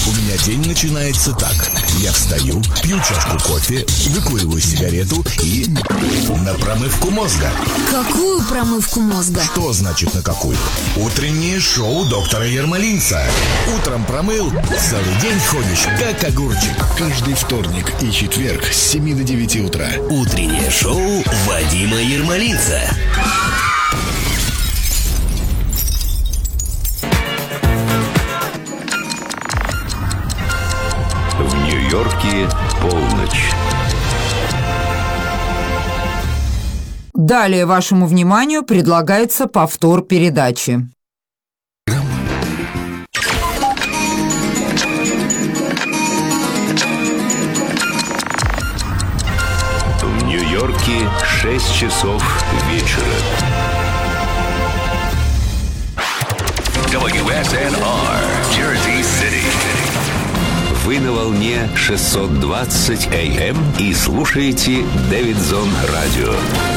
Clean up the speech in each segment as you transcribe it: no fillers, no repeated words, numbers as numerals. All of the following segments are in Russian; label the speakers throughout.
Speaker 1: У меня день начинается так. Я встаю, пью чашку кофе, выкуриваю сигарету и... на промывку мозга.
Speaker 2: Какую промывку мозга?
Speaker 1: Что значит на какую? Утреннее шоу доктора Ермолинца. Утром промыл, целый день ходишь, как огурчик.
Speaker 3: Каждый вторник и четверг с 7 до 9 утра.
Speaker 4: Утреннее шоу Вадима Ермолинца.
Speaker 5: В Нью-Йорке полночь.
Speaker 6: Далее вашему вниманию предлагается повтор передачи.
Speaker 5: В Нью-Йорке 6 часов вечера. WSNR, Jersey City. Вы на волне 620 АМ и слушаете Дэвидсон Радио.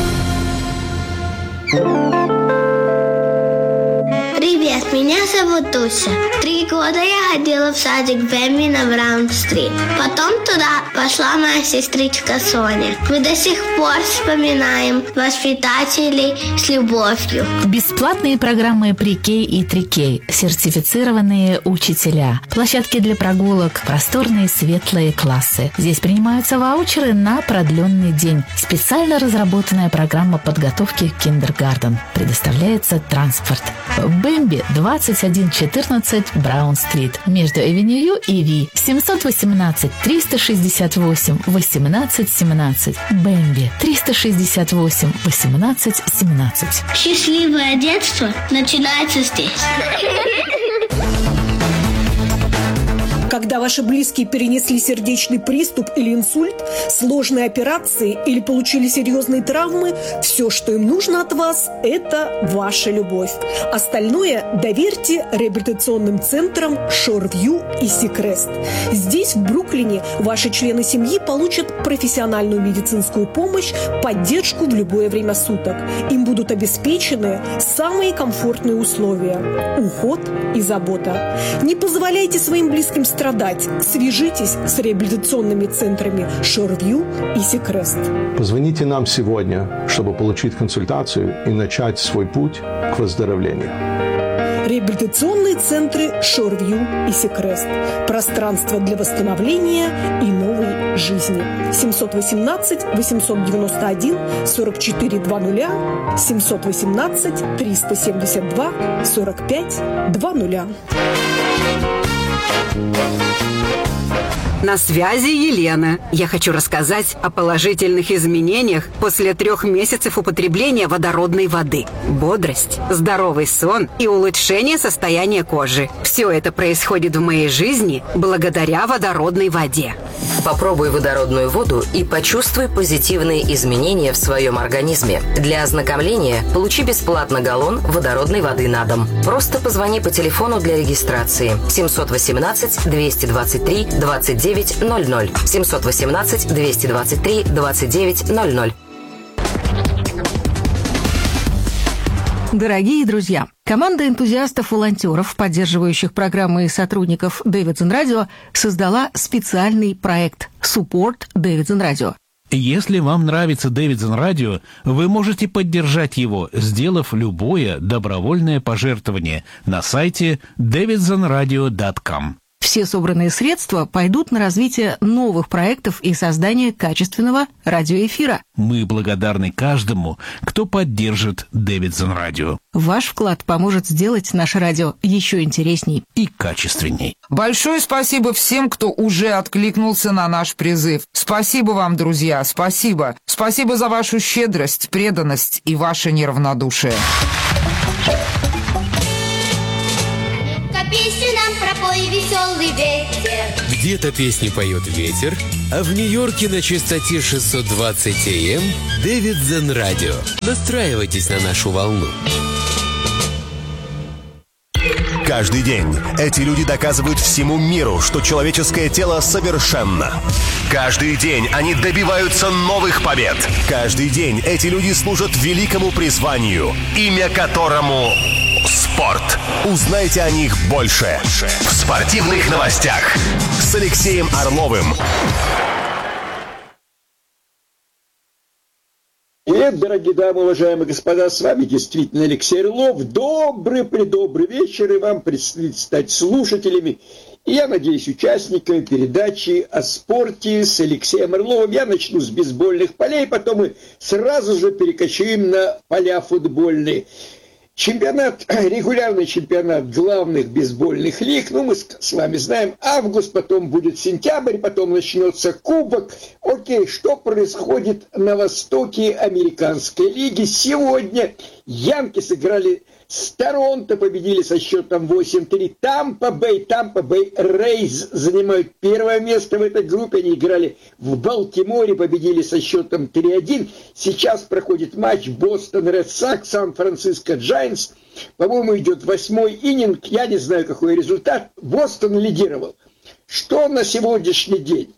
Speaker 7: Привет, меня зовут Туся. 3 года я ходила в садик Бэмби на Браун-стрит. Потом туда пошла моя сестричка Соня. Мы до сих пор вспоминаем воспитателей с любовью.
Speaker 8: Бесплатные программы Pre-K и 3K, сертифицированные учителя, площадки для прогулок, просторные светлые классы. Здесь принимаются ваучеры на продленный день. Специально разработанная программа подготовки к киндергартен. Предоставляется транспорт. Бэмби 2114 Браун-стрит. Между Авеню и Ви. 718-368-1817. Бэмби 368-1817.
Speaker 7: Счастливое детство начинается здесь.
Speaker 9: Когда ваши близкие перенесли сердечный приступ или инсульт, сложные операции или получили серьезные травмы, все, что им нужно от вас, это ваша любовь. Остальное доверьте реабилитационным центрам Шорвью и Сикрест. Здесь, в Бруклине, ваши члены семьи получат профессиональную медицинскую помощь, поддержку в любое время суток. Им будут обеспечены самые комфортные условия, уход и забота. Не позволяйте своим близким страдать. Свяжитесь с реабилитационными центрами Шорвью и Сикрест.
Speaker 10: Позвоните нам сегодня, чтобы получить консультацию и начать свой путь к выздоровлению.
Speaker 9: Реабилитационные центры Шорвью и Сикрест. Пространство для восстановления и новой жизни. 718-891-4420, 718-372-4520.
Speaker 11: На связи Елена. Я хочу рассказать о положительных изменениях после 3 месяцев употребления водородной воды. Бодрость, здоровый сон и улучшение состояния кожи. Все это происходит в моей жизни благодаря водородной воде.
Speaker 12: Попробуй водородную воду и почувствуй позитивные изменения в своем организме. Для ознакомления получи бесплатно галлон водородной воды на дом. Просто позвони по телефону для регистрации 718-223-2900. 718-223-2900.
Speaker 13: Дорогие друзья, команда энтузиастов-волонтеров, поддерживающих программы и сотрудников Дэвидсон Радио, создала специальный проект «Support Дэвидсон Радио».
Speaker 14: Если вам нравится Дэвидсон Радио, вы можете поддержать его, сделав любое добровольное пожертвование на сайте davidsonradio.com.
Speaker 13: Все собранные средства пойдут на развитие новых проектов и создание качественного радиоэфира.
Speaker 14: Мы благодарны каждому, кто поддержит Дэвидсон Радио.
Speaker 13: Ваш вклад поможет сделать наше радио еще интересней
Speaker 14: и качественней.
Speaker 6: Большое спасибо всем, кто уже откликнулся на наш призыв. Спасибо вам, друзья, спасибо. Спасибо за вашу щедрость, преданность и ваше неравнодушие.
Speaker 7: Песню нам пропой, веселый ветер.
Speaker 4: Где-то песни поет ветер, а в Нью-Йорке на частоте 620 АМ Дэвидсон Радио. Настраивайтесь на нашу волну.
Speaker 1: Каждый день эти люди доказывают всему миру, что человеческое тело совершенно. Каждый день они добиваются новых побед. Каждый день эти люди служат великому призванию, имя которому Спорт. Узнайте о них больше. В спортивных новостях с Алексеем Орловым.
Speaker 15: Привет, дорогие дамы, уважаемые господа, с вами действительно Алексей Орлов. Добрый вечер, и вам предстоит стать слушателями и, я надеюсь, участниками передачи о спорте с Алексеем Орловым. Я начну с бейсбольных полей, потом мы сразу же перекочуем на поля футбольные. Регулярный чемпионат главных бейсбольных лиг, мы с вами знаем, август, потом будет сентябрь, потом начнется кубок. Окей, что происходит на востоке американской лиги? Сегодня янки сыграли с Торонто, победили со счетом 8-3. Тампа Бэй Рейз занимают первое место в этой группе. Они играли в Балтиморе, победили со счетом 3-1. Сейчас проходит матч Бостон Ред Сокс, Сан-Франциско Джайнтс. По-моему, идет 8-й иннинг. Я не знаю, какой результат. Бостон лидировал. Что на сегодняшний день?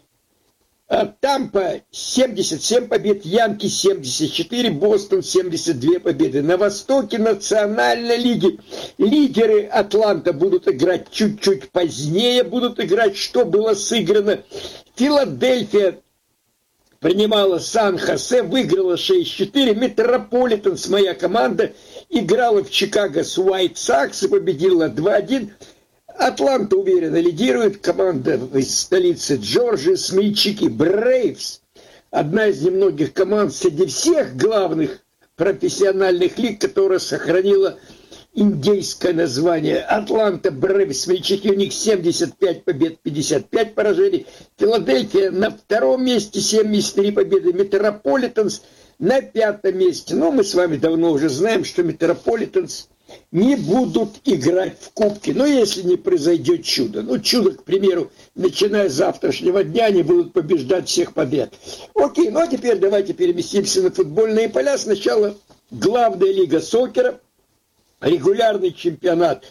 Speaker 15: Тампа 77 побед, Янки 74, Бостон 72 победы. На востоке Национальной лиги лидеры Атланта будут играть чуть-чуть позднее, что было сыграно. Филадельфия принимала Сан-Хосе, выиграла 6-4. Метрополитенс, моя команда, играла в Чикаго с Уайт Сокс и победила 2-1. Атланта уверенно лидирует, команда из столицы Джорджии, смельчаки Брейвс, одна из немногих команд среди всех главных профессиональных лиг, которая сохранила индейское название. Атланта Брейвс, смельчаки, у них 75 побед, 55 поражений. Филадельфия на втором месте, 73 победы. Метрополитенс на пятом месте. Но мы с вами давно уже знаем, что Метрополитенс не будут играть в кубке, если не произойдет чудо. Чудо, к примеру, начиная с завтрашнего дня, они будут побеждать всех подряд. Окей, а теперь давайте переместимся на футбольные поля. Сначала главная лига сокера, регулярный чемпионат.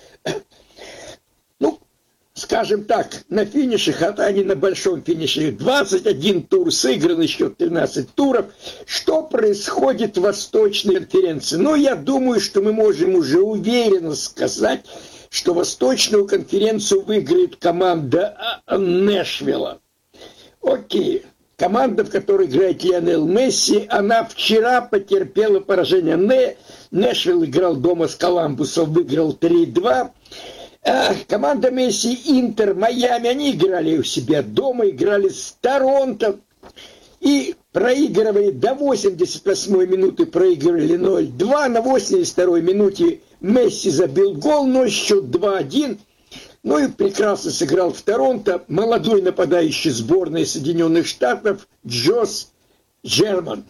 Speaker 15: Скажем так, на финише, хотя они на большом финише, 21 тур сыгран, еще 13 туров. Что происходит в Восточной конференции? Я думаю, что мы можем уже уверенно сказать, что Восточную конференцию выиграет команда Нэшвилла. Окей, команда, в которой играет Лионель Месси, она вчера потерпела поражение. Нэшвилл играл дома с Коламбусом, выиграл 3-2. Команда Месси, Интер, Майами, они играли у себя дома, играли с Торонто и проигрывали до 88-й минуты, проигрывали 0-2, на 82-й минуте Месси забил гол, но счет 2-1. И прекрасно сыграл в Торонто молодой нападающий сборной Соединенных Штатов Джош Джерман.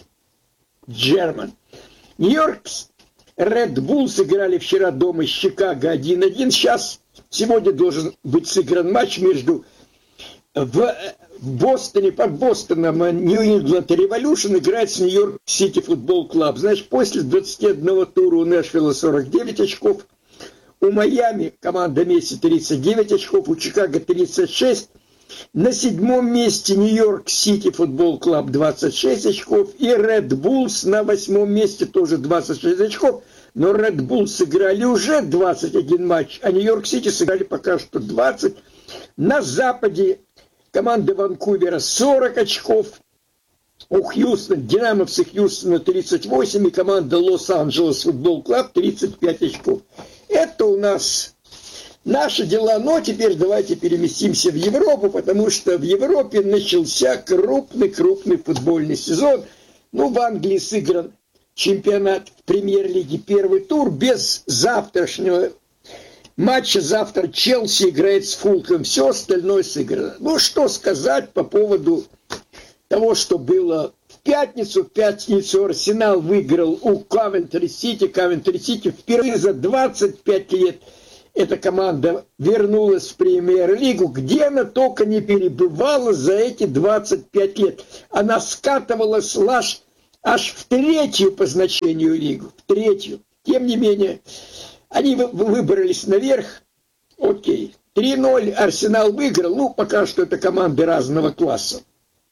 Speaker 15: Нью-Йорк Ред Булл сыграли вчера дома с Чикаго 1-1. Сегодня должен быть сыгран матч между в Бостоне, под Бостоном Нью-Ингланд Революшн играет с Нью-Йорк Сити Футбол Клаб. После 21 тура у Нэшвилла 49 очков, у Майами команда Месси 39 очков, у Чикаго 36. На 7-м месте Нью-Йорк Сити Футбол Клаб 26 очков. И Ред Буллс на 8-м месте тоже 26 очков. Но Ред Буллс сыграли уже 21 матч, а Нью-Йорк Сити сыграли пока что 20. На западе команда Ванкувера 40 очков. У Хьюстона, динамовцы Хьюстона 38. И команда Лос-Анджелес Футбол Клаб 35 очков. Это у нас наши дела. Но теперь давайте переместимся в Европу, потому что в Европе начался крупный футбольный сезон. В Англии сыгран чемпионат премьер-лиги, первый тур, без завтрашнего матча. Завтра Челси играет с Фулхэмом, все остальное сыграно. Что сказать по поводу того, что было в пятницу. В пятницу Арсенал выиграл у Кавентри-Сити. Кавентри-Сити впервые за 25 лет эта команда вернулась в премьер-лигу, где она только не перебывала за эти 25 лет. Она скатывалась аж в третью по значению лигу, в третью. Тем не менее, они выбрались наверх. Окей, 3-0 Арсенал выиграл. Пока что это команды разного класса.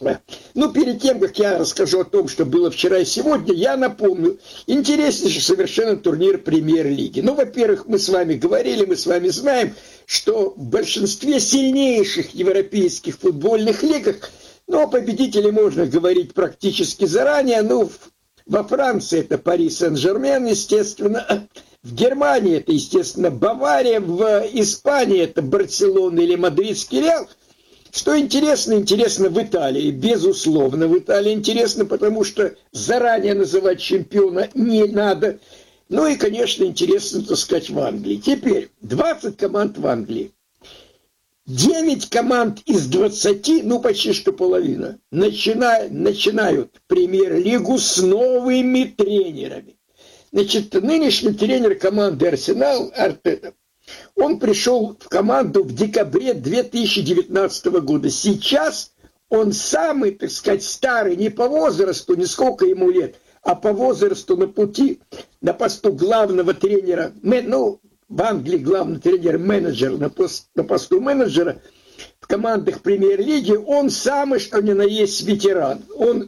Speaker 15: Ну, перед тем, как я расскажу о том, что было вчера и сегодня, я напомню интереснейший совершенно турнир Премьер-лиги. Ну, во-первых, мы с вами говорили, мы с вами знаем, что в большинстве сильнейших европейских футбольных лигах, ну, о победителе можно говорить практически заранее. Ну, во Франции это Пари Сен-Жермен, естественно. В Германии это, естественно, Бавария. В Испании это Барселона или Мадридский Реал. Что интересно в Италии, безусловно, в Италии интересно, потому что заранее называть чемпиона не надо. Ну и, конечно, интересно, так сказать, в Англии. Теперь 20 команд в Англии. 9 команд из 20, ну почти что половина, начинают Премьер-лигу с новыми тренерами. Значит, нынешний тренер команды «Арсенал» Артета, он пришел в команду в декабре 2019 года. Сейчас он самый, так сказать, старый, не по возрасту, не сколько ему лет, а по возрасту на пути, на посту главного тренера, ну, в Англии главный тренер-менеджер, на посту менеджера в командах Премьер-лиги, он самый, что ни на есть, ветеран. Он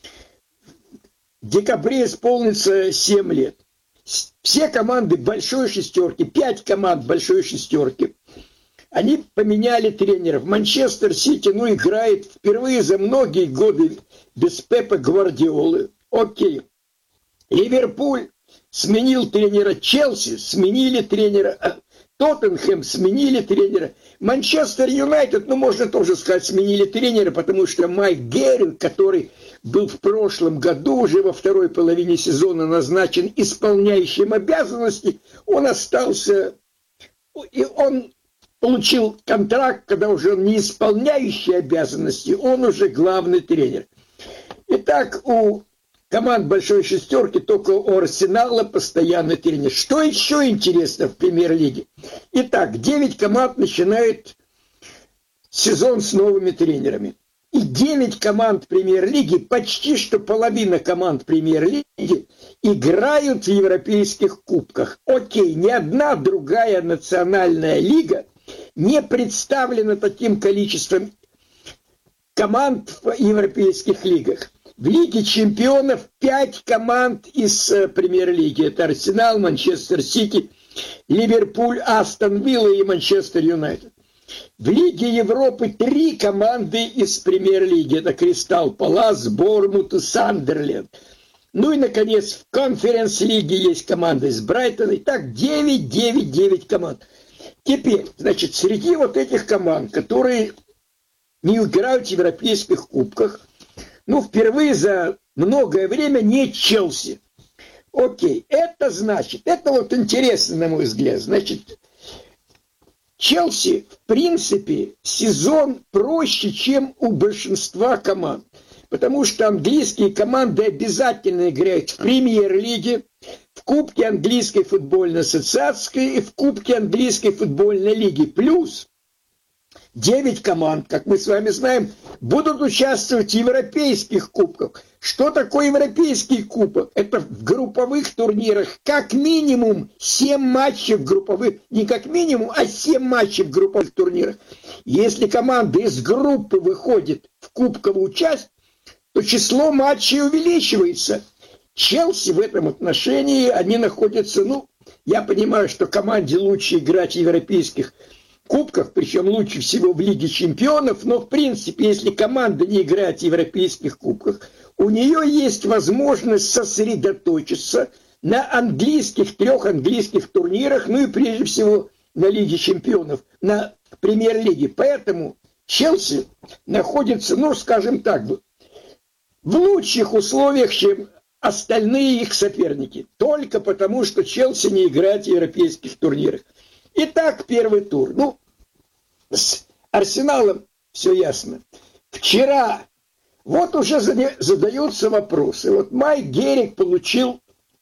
Speaker 15: в декабре исполнится 7 лет. Все команды большой шестерки, 5 команд большой шестерки, они поменяли тренеров. Манчестер Сити, ну, играет впервые за многие годы без Пепа Гвардиолы. Окей. Ливерпуль сменил тренера, Челси сменили тренера, Тоттенхэм сменили тренера. Манчестер Юнайтед, ну, можно тоже сказать, сменили тренера, потому что Майк Геринг, который был в прошлом году, уже во второй половине сезона назначен исполняющим обязанности, он остался, и он получил контракт, когда уже он не исполняющий обязанности, он уже главный тренер. Итак, у команд большой шестерки только у Арсенала постоянный тренер. Что еще интересно в Премьер-лиге? Итак, 9 команд начинают сезон с новыми тренерами. И 9 команд Премьер-лиги, почти что половина команд Премьер-лиги, играют в европейских кубках. Окей, ни одна другая национальная лига не представлена таким количеством команд в европейских лигах. В Лиге чемпионов 5 команд из Премьер-лиги. Это Арсенал, Манчестер Сити, Ливерпуль, Астон Вилла и Манчестер Юнайтед. В Лиге Европы 3 команды из Премьер-лиги. Это Кристал Палас, Борнмут и Сандерленд. Ну и, наконец, в Конференц-лиге есть команда из Брайтона. Итак, 9 команд. Теперь, значит, среди вот этих команд, которые не играют в европейских кубках, ну, впервые за многое время не Челси. Окей, это значит, это вот интересно, на мой взгляд, значит, Челси, в принципе, сезон проще, чем у большинства команд. Потому что английские команды обязательно играют в Премьер-лиге, в Кубке английской футбольной ассоциации и в Кубке английской футбольной лиги. Плюс 9 команд, как мы с вами знаем, будут участвовать в европейских кубках. Что такое европейский кубок? Это в групповых турнирах как минимум 7 матчей в групповых, не как минимум, а 7 матчей в групповых турнирах. Если команда из группы выходит в кубковую часть, то число матчей увеличивается. Челси в этом отношении, они находятся, ну, я понимаю, что команде лучше играть в европейских кубках, причем лучше всего в Лиге чемпионов, но в принципе, если команда не играет в европейских кубках, у нее есть возможность сосредоточиться на английских, 3 английских турнирах, ну и прежде всего на Лиге чемпионов, на Премьер-лиге. Поэтому Челси находится, ну, скажем так, в лучших условиях, чем остальные их соперники, только потому, что Челси не играет в европейских турнирах. Итак, первый тур. Ну, с Арсеналом все ясно. Вчера, вот уже задаются вопросы. Вот Майк Геринг получил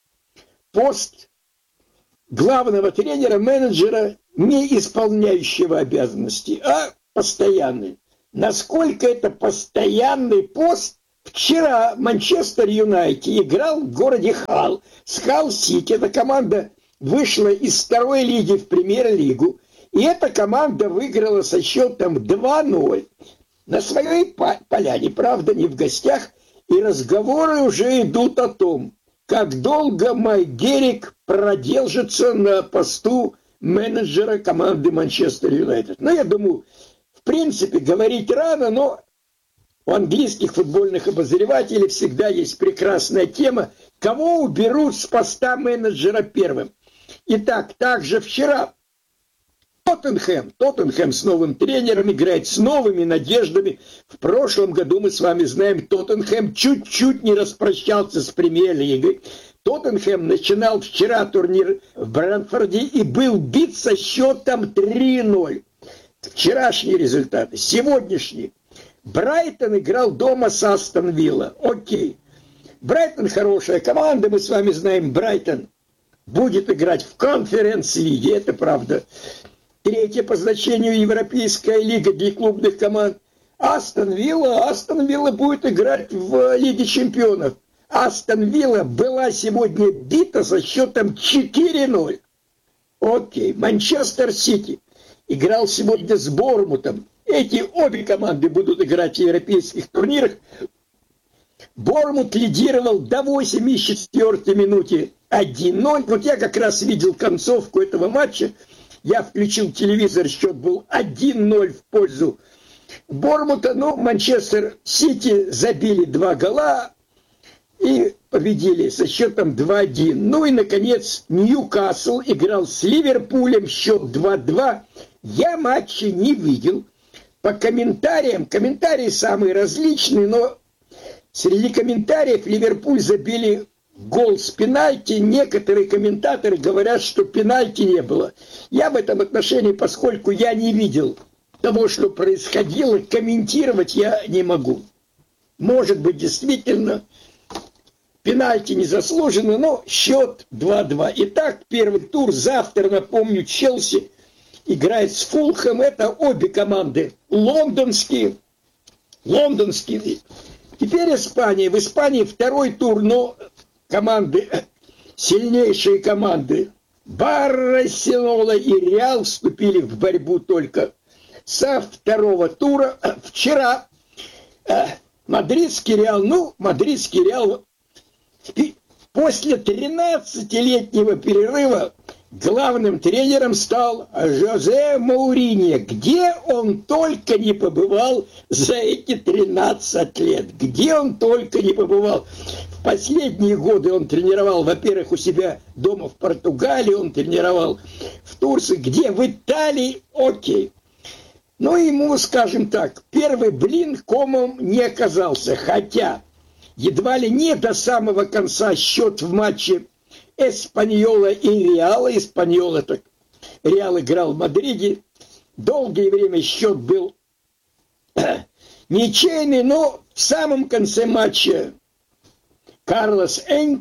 Speaker 15: пост главного тренера, менеджера, не исполняющего обязанности, а постоянный. Насколько это постоянный пост? Вчера Манчестер Юнайтед играл в городе Халл с Халл-Сити. Эта команда вышла из 2-й лиги в Премьер-лигу. И эта команда выиграла со счетом 2-0. на своей поляне, правда, не в гостях, и разговоры уже идут о том, как долго Майк Геррик продержится на посту менеджера команды Манчестер Юнайтед. Ну, я думаю, в принципе, говорить рано, но у английских футбольных обозревателей всегда есть прекрасная тема, кого уберут с поста менеджера первым. Итак, также вчера Тоттенхэм с новым тренером играет с новыми надеждами. В прошлом году, мы с вами знаем, Тоттенхэм чуть-чуть не распрощался с премьер-лигой. Тоттенхэм начинал вчера турнир в Брэнфорде и был бит со счетом 3-0. Вчерашние результаты, сегодняшние. Брайтон играл дома с Астон Вилла. Окей. Брайтон хорошая команда, мы с вами знаем, Брайтон будет играть в конференц-лиге, это правда. Третья по значению Европейская лига для клубных команд. Астон Вилла будет играть в Лиге чемпионов. Астон Вилла была сегодня бита со счетом 4-0. Окей. Манчестер Сити играл сегодня с Бормутом. Эти обе команды будут играть в европейских турнирах. Бормут лидировал до 84-й минуте 1-0. Вот я как раз видел концовку этого матча. Я включил телевизор, счет был 1-0 в пользу Бормута. Но Манчестер Сити забили 2 гола и победили со счетом 2-1. Ну и, наконец, Ньюкасл играл с Ливерпулем, счет 2-2. Я матча не видел. По комментариям, комментарии самые различные, но среди комментариев Ливерпуль забили гол с пенальти. Некоторые комментаторы говорят, что пенальти не было. Я в этом отношении, поскольку я не видел того, что происходило, комментировать я не могу. Может быть, действительно, пенальти не заслужено, но счет 2-2. Итак, первый тур. Завтра, напомню, Челси играет с Фулхэм. Это обе команды лондонские. Теперь Испания. В Испании второй тур, но команды, сильнейшие команды Барселона и Реал вступили в борьбу только со второго тура. Вчера мадридский Реал после 13-летнего перерыва главным тренером стал Жозе Моуриньо. Где он только не побывал за эти 13 лет. Где он только не побывал. В последние годы он тренировал, во-первых, у себя дома в Португалии, он тренировал в Турции, где в Италии, окей. Но ему, скажем так, первый блин комом не оказался. Хотя едва ли не до самого конца счет в матче Эспаньола и Реала. Реал играл в Мадриде. Долгое время счет был ничейный, но в самом конце матча Карлос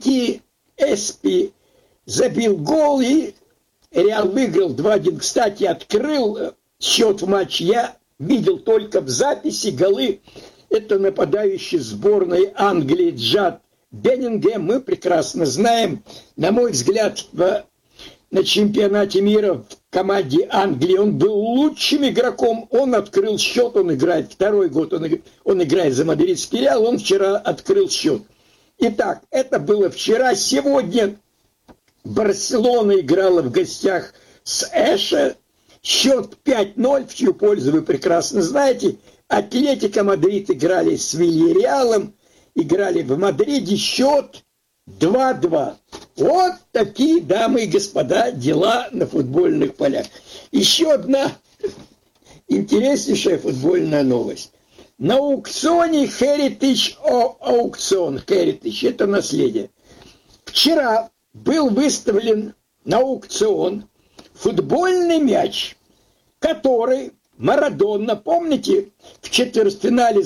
Speaker 15: Эспи забил гол, и Реал выиграл 2-1. Кстати, открыл счет в матче я видел только в записи голы. Это нападающий сборной Англии Джад Беннингем. Мы прекрасно знаем, на мой взгляд, на чемпионате мира в команде Англии он был лучшим игроком. Он открыл счет, он играет второй год, он играет за мадридский Реал, он вчера открыл счет. Итак, это было вчера. Сегодня Барселона играла в гостях с Эше. Счет 5-0, в чью пользу вы прекрасно знаете. Атлетико Мадрид играли с Вильяреалом, играли в Мадриде, счет 2-2. Вот такие, дамы и господа, дела на футбольных полях. Еще одна интереснейшая футбольная новость. На аукционе Heritage аукцион. Heritage – это наследие. Вчера был выставлен на аукцион футбольный мяч, который Марадона, помните, в четвертьфинале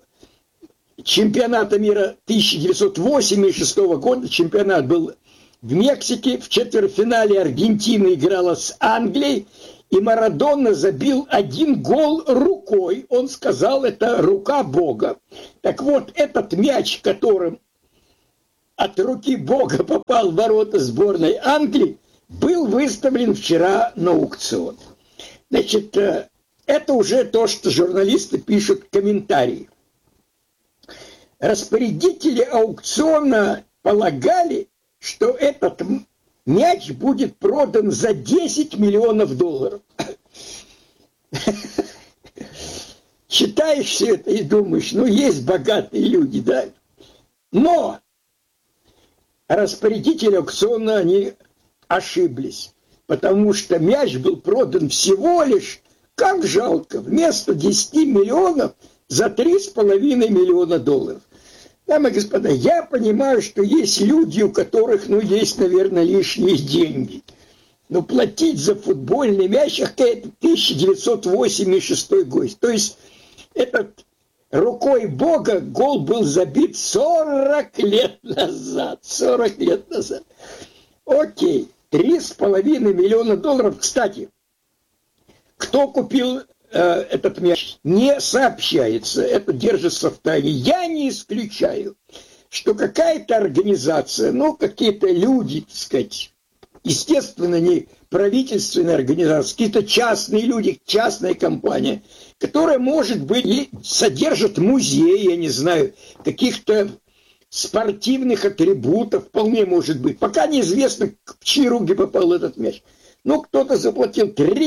Speaker 15: чемпионата мира 1986 года, чемпионат был в Мексике, в четвертьфинале Аргентина играла с Англией, и Марадона забил 1 гол рукой. Он сказал, это рука Бога. Так вот, этот мяч, которым от руки Бога попал в ворота сборной Англии, был выставлен вчера на аукцион. Значит, Это уже то, что журналисты пишут в комментарии. Распорядители аукциона полагали, что этот мяч будет продан за 10 миллионов долларов. Читаешь все это и думаешь, ну есть богатые люди, да? Но распорядители аукциона, они ошиблись, потому что мяч был продан всего лишь, как жалко, вместо 10 миллионов за 3,5 миллиона долларов. Дамы и господа, я понимаю, что есть люди, у которых, есть, наверное, лишние деньги. Но платить за футбольный мяч, это 1986 год. То есть, этот рукой Бога гол был забит 40 лет назад. 40 лет назад. Окей, 3,5 миллиона долларов. Кстати, кто купил этот мяч, не сообщается, это держится в тайне. Я не исключаю, что какая-то организация, какие-то люди, так сказать, естественно, не правительственные организации, какие-то частные люди, частная компания, которая, может быть, содержит музей, я не знаю, каких-то спортивных атрибутов, вполне может быть. Пока неизвестно, в чьи руки попал этот мяч. Кто-то заплатил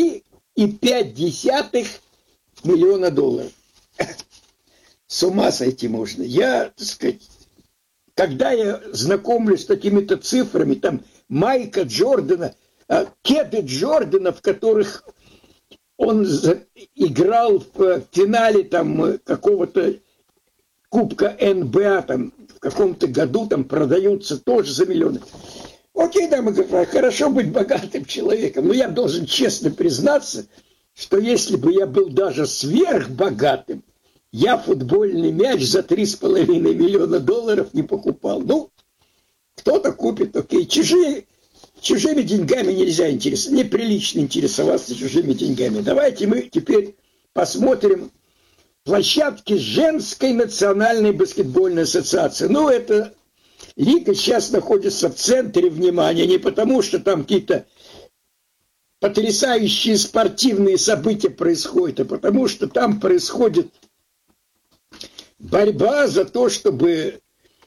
Speaker 15: 3,5 миллиона долларов. С ума сойти можно. Я, так сказать, когда я знакомлюсь с какими-то цифрами, там Майка Джордана, кеды Джордана, в которых он играл в финале там какого-то Кубка НБА, там в каком-то году там продаются тоже за миллионы. Окей, дамы и господа, хорошо быть богатым человеком, но я должен честно признаться, что если бы я был даже сверхбогатым, я футбольный мяч за 3,5 миллиона долларов не покупал. Кто-то купит, окей. Чужими деньгами нельзя интересоваться, неприлично интересоваться чужими деньгами. Давайте мы теперь посмотрим площадки женской национальной баскетбольной ассоциации. Эта лига сейчас находится в центре внимания, не потому что там какие-то потрясающие спортивные события происходят, а потому что там происходит борьба за то, чтобы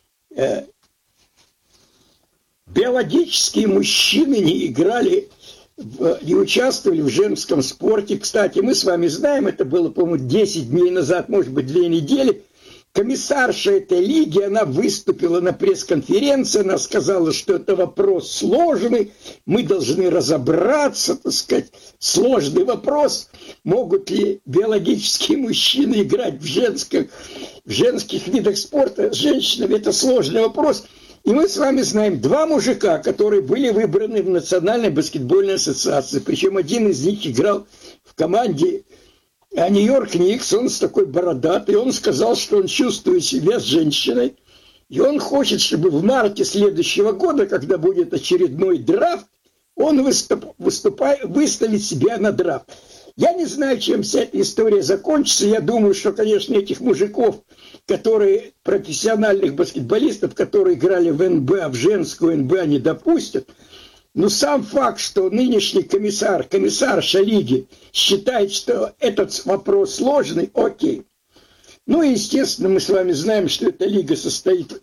Speaker 15: биологические мужчины не играли, не участвовали в женском спорте. Кстати, мы с вами знаем, это было, по-моему, 10 дней назад, может быть, 2 недели, комиссарша этой лиги, она выступила на пресс-конференции, она сказала, что это вопрос сложный, мы должны разобраться, так сказать, сложный вопрос, могут ли биологические мужчины играть в женских видах спорта с женщинами, это сложный вопрос. И мы с вами знаем 2 мужика, которые были выбраны в Национальной баскетбольной ассоциации, причем один из них играл в команде Нью-Йорк Никс, он такой бородатый, он сказал, что он чувствует себя с женщиной, и он хочет, чтобы в марте следующего года, когда будет очередной драфт, он выставит себя на драфт. Я не знаю, чем вся эта история закончится, я думаю, что, конечно, этих мужиков, профессиональных баскетболистов, которые играли в НБА, в женскую НБА, не допустят. Но сам факт, что нынешний комиссарша лиги считает, что этот вопрос сложный, окей. И, естественно, мы с вами знаем, что эта лига состоит,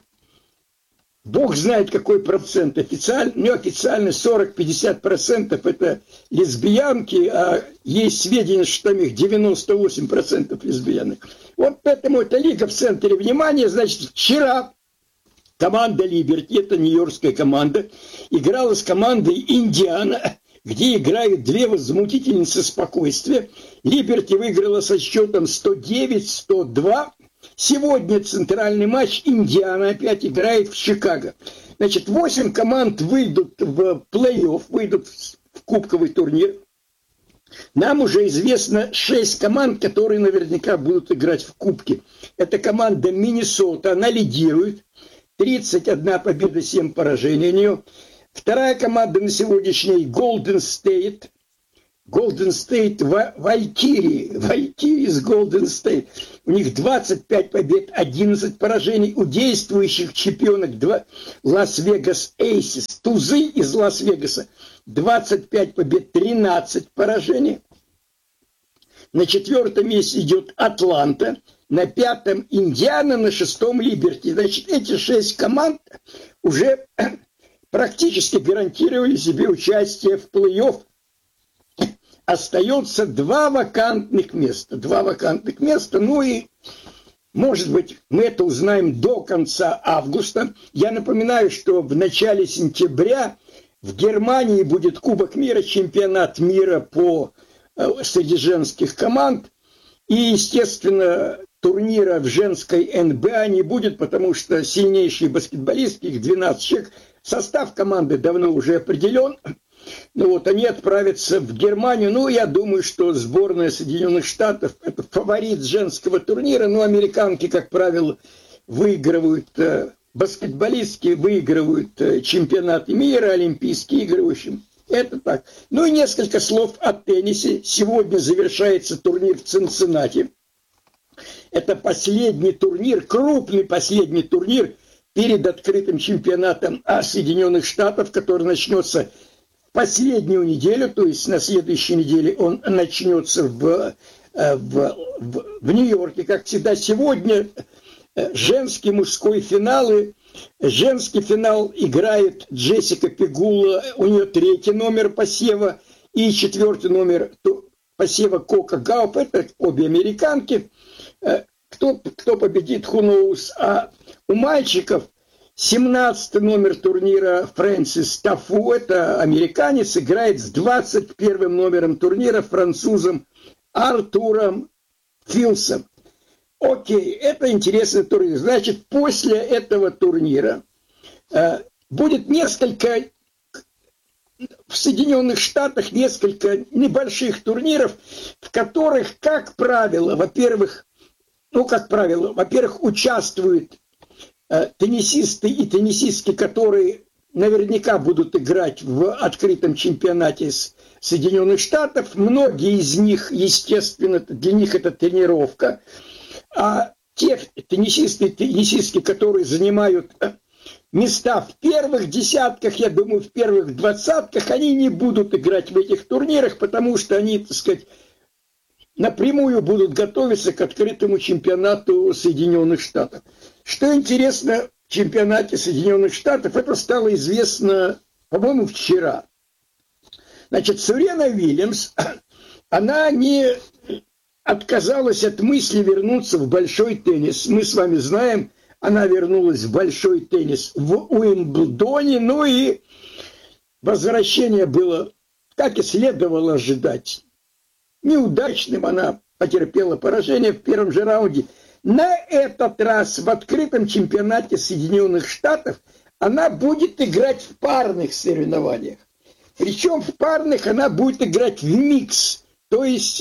Speaker 15: Бог знает какой процент, неофициально 40-50% это лесбиянки, а есть сведения, что там их 98% лесбиянок. Поэтому эта лига в центре внимания. Значит, вчера команда Либерти, это нью-йоркская команда, играла с командой Индиана, где играют 2 возмутительницы спокойствия. Либерти выиграла со счетом 109-102. Сегодня центральный матч, Индиана опять играет в Чикаго. Значит, 8 команд выйдут в плей-офф, выйдут в кубковый турнир. Нам уже известно 6 команд, которые наверняка будут играть в кубке. Это команда Миннесота, она лидирует. 31 победа, 7 поражений у нее. Вторая команда на сегодняшний Golden State Валькирии из Golden State. У них 25 побед, 11 поражений. У действующих чемпионок Лас-Вегас Эйсис, Тузы из Лас-Вегаса, 25 побед, 13 поражений. на 4-м месте идет Атланта, на 5-м Индиана, на 6-м Либерти. Значит, эти 6 команд уже практически гарантировали себе участие в плей-офф. Остается 2 вакантных места. Ну и, может быть, мы это узнаем до конца августа. Я напоминаю, что в начале сентября в Германии будет Кубок мира, чемпионат мира среди женских команд. И, естественно, турнира в женской НБА не будет, потому что сильнейшие баскетболистки, их 12 человек, состав команды давно уже определен. Ну вот, они отправятся в Германию. Ну, я думаю, что сборная Соединенных Штатов – это фаворит женского турнира. Но американки, как правило, выигрывают, баскетболистки выигрывают чемпионаты мира, Олимпийские игры, в общем. Это так. Ну и несколько слов о теннисе. Сегодня завершается турнир в Цинциннати. Это последний турнир, крупный последний турнир перед открытым чемпионатом Соединенных Штатов, который начнется в последнюю неделю, то есть на следующей неделе он начнется в Нью-Йорке, как всегда. Сегодня женский, мужской финалы. Женский финал играет Джессика Пегула, у нее 3-й номер посева и 4-й номер посева Кока Гауп. Это обе американки. Кто победит, who knows. А у мальчиков 17-й номер турнира Фрэнсис Тафу, это американец, играет с 21-м номером турнира французом Артуром Филсом. Окей, это интересный турнир. Значит, после этого турнира будет несколько, в Соединенных Штатах несколько небольших турниров, в которых, как правило, во-первых, участвуют теннисисты и теннисистки, которые наверняка будут играть в открытом чемпионате Соединенных Штатов. Многие из них, естественно, для них это тренировка. А те теннисисты и теннисистки, которые занимают места в первых десятках, я думаю, в первых 20-ках, они не будут играть в этих турнирах, потому что они, так сказать, напрямую будут готовиться к открытому чемпионату Соединенных Штатов. Что интересно в чемпионате Соединенных Штатов, это стало известно, по-моему, вчера. Значит, Серена Уильямс, она не отказалась от мысли вернуться в большой теннис. Мы с вами знаем, она вернулась в большой теннис в Уимблдоне, ну и возвращение было, как и следовало ожидать, неудачным. Она потерпела поражение в первом же раунде. На этот раз в открытом чемпионате Соединенных Штатов она будет играть в парных соревнованиях. Причем в парных она будет играть в микс, то есть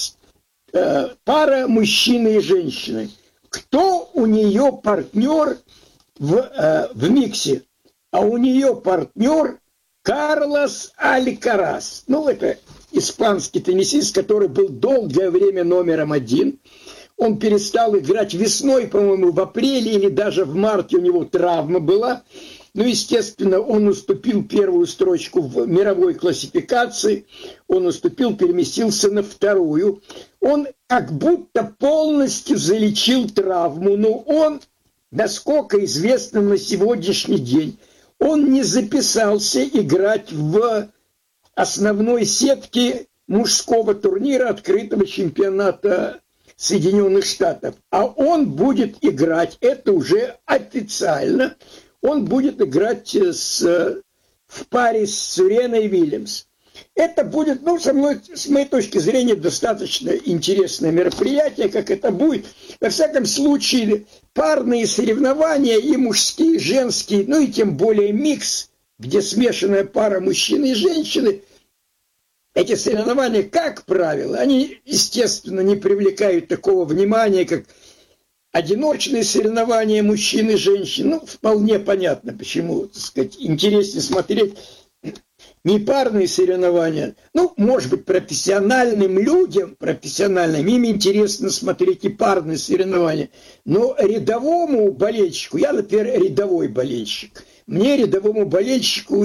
Speaker 15: пара мужчины и женщины. Кто у нее партнер в миксе? А у нее партнер Карлос Алькарас. Ну, это испанский теннисист, который был долгое время номером 1. Он перестал играть весной, по-моему, в апреле или даже в марте у него травма была. Ну, естественно, он уступил первую строчку в мировой классификации. Он уступил, переместился на вторую. Он как будто полностью залечил травму. Но он, насколько известно на сегодняшний день, он не записался играть в основной сетке мужского турнира открытого чемпионата Соединенных Штатов. А он будет играть, это уже официально, он будет играть в паре с Сереной Уильямс. Это будет, с моей точки зрения, достаточно интересное мероприятие, как это будет. Во всяком случае, парные соревнования и мужские, и женские, ну и тем более микс, где смешанная пара мужчины и женщины, эти соревнования, как правило, они, естественно, не привлекают такого внимания, как одиночные соревнования мужчин и женщин. Ну, вполне понятно, почему, так сказать, интереснее смотреть не парные соревнования. Ну, может быть, профессиональным людям, им интересно смотреть и парные соревнования. Но рядовому болельщику, я, например, рядовой болельщик, мне, рядовому болельщику,